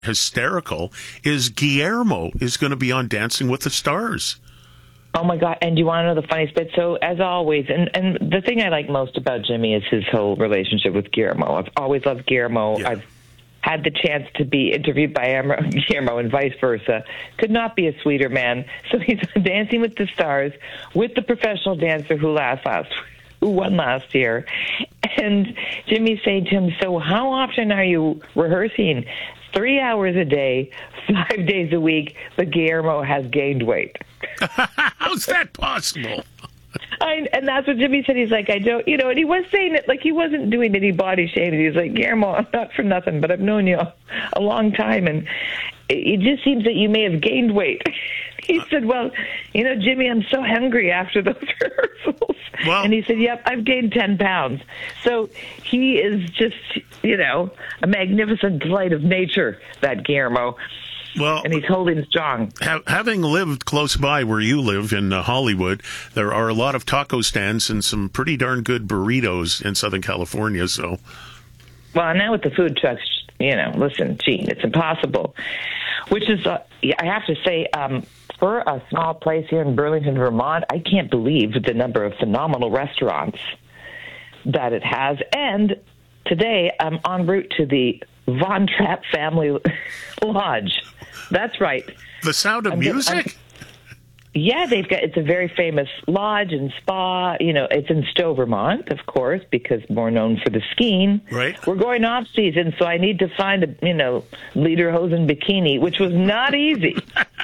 hysterical is Guillermo is going to be on Dancing with the Stars. Oh, my God. And do you want to know the funniest bit? So, as always, and the thing I like most about Jimmy is his whole relationship with Guillermo. I've always loved Guillermo. Yeah. I've had the chance to be interviewed by Guillermo and vice versa. Could not be a sweeter man. So he's on Dancing with the Stars with the professional dancer who won last year. And Jimmy's saying to him, so how often are you rehearsing? 3 hours a day, 5 days a week, but Guillermo has gained weight. How's that possible? And that's what Jimmy said. He's like, I don't, and he was saying it like he wasn't doing any body shaming. He was like, Guillermo, I'm not for nothing, but I've known you a long time, and it just seems that you may have gained weight. He said, well, Jimmy, I'm so hungry after those rehearsals. Well, and he said, yep, I've gained 10 pounds. So he is just, a magnificent delight of nature, that Guillermo. Well, and he's holding strong. Having lived close by where you live in Hollywood, there are a lot of taco stands and some pretty darn good burritos in Southern California. So, well, now with the food trucks, listen, Gene, it's impossible. Which is, I have to say, for a small place here in Burlington, Vermont, I can't believe the number of phenomenal restaurants that it has. And today, I'm en route to the Von Trapp Family Lodge. That's right. The Sound of Music? Yeah, it's a very famous lodge and spa. It's in Stowe, Vermont, of course, because more known for the skiing. Right. We're going off season, so I need to find a, lederhosen bikini, which was not easy.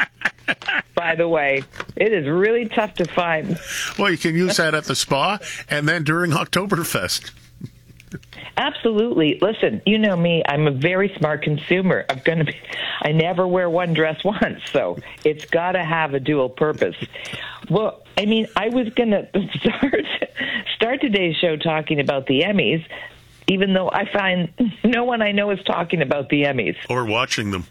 By the way, it is really tough to find. Well, you can use that at the spa and then during Oktoberfest. Absolutely. Listen, you know me, I'm a very smart consumer. I never wear one dress once, so it's got to have a dual purpose. Well, I was going to start today's show talking about the Emmys, even though I find no one I know is talking about the Emmys. Or watching them.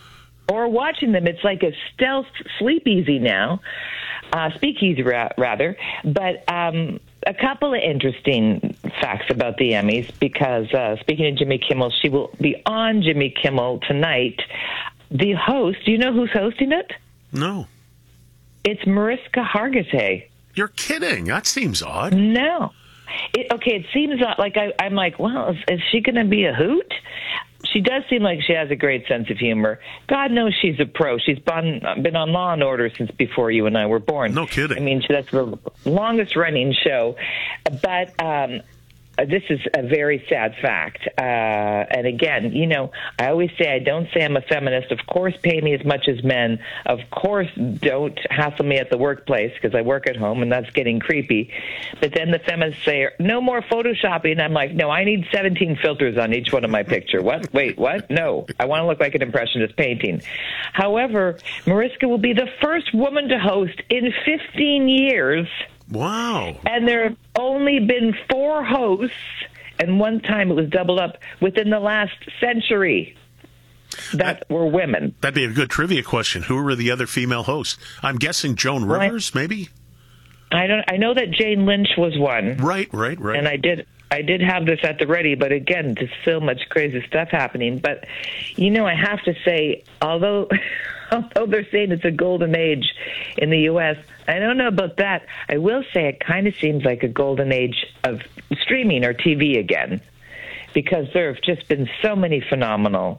It's like a stealth sleepeasy now, speakeasy rather, but a couple of interesting facts about the Emmys, because speaking of Jimmy Kimmel, she will be on Jimmy Kimmel tonight. The host, do you know who's hosting it? No. It's Mariska Hargitay. You're kidding. That seems odd. No. It seems like I'm like, well, is she going to be a hoot? She does seem like she has a great sense of humor. God knows she's a pro. She's been on Law and Order since before you and I were born. No kidding. That's the longest running show. But this is a very sad fact. And again, I always say I don't say I'm a feminist. Of course, pay me as much as men. Of course, don't hassle me at the workplace because I work at home and that's getting creepy. But then the feminists say, no more photoshopping. I'm like, no, I need 17 filters on each one of my picture. What? Wait, what? No, I want to look like an impressionist painting. However, Mariska will be the first woman to host in 15 years. Wow. And there have only been 4 hosts, and one time it was doubled up within the last century that were women. That'd be a good trivia question. Who were the other female hosts? I'm guessing Joan Rivers, maybe? I know that Jane Lynch was one. Right. And I did have this at the ready, but again, there's so much crazy stuff happening. But, I have to say, although they're saying it's a golden age in the U.S., I don't know about that. I will say it kind of seems like a golden age of streaming or TV again, because there have just been so many phenomenal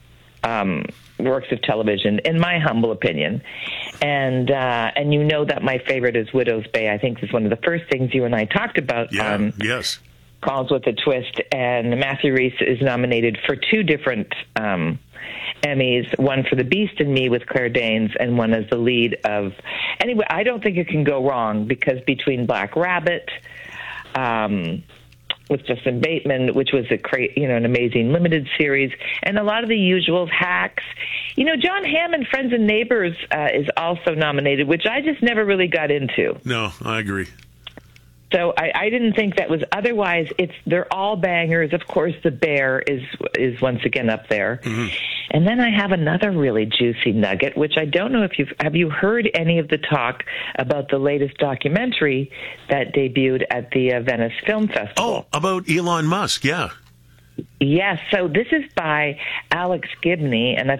works of television, in my humble opinion. And that my favorite is Widow's Bay. I think this is one of the first things you and I talked about on yes. Calls with a Twist. And Matthew Rhys is nominated for 2 different Emmys, one for The Beast and Me with Claire Danes, and one as the lead of... Anyway, I don't think it can go wrong, because between Black Rabbit, with Justin Bateman, which was an amazing limited series, and a lot of the usuals, Hacks. John Hamm and Friends and Neighbors is also nominated, which I just never really got into. No, I agree. So I didn't think that was. Otherwise, they're all bangers. Of course, The Bear is once again up there. Mm-hmm. And then I have another really juicy nugget, which I don't know if have you heard any of the talk about the latest documentary that debuted at the Venice Film Festival? Oh, about Elon Musk, yeah. Yes, so this is by Alex Gibney, and